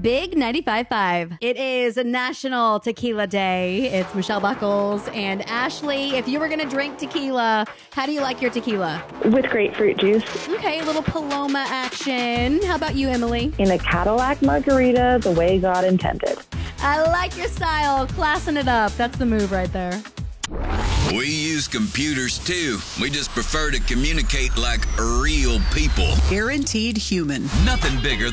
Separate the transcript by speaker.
Speaker 1: Big 95.5. It is National Tequila Day. It's Michelle Buckles and Ashley. If you were going to drink tequila, how do you like your tequila?
Speaker 2: With grapefruit juice.
Speaker 1: Okay, a little Paloma action. How about you, Emily?
Speaker 2: In a Cadillac margarita, the way God intended.
Speaker 1: I like your style. Classing it up. That's the move right there.
Speaker 3: We use computers too. We just prefer to communicate like real people.
Speaker 4: Guaranteed human.
Speaker 3: Nothing bigger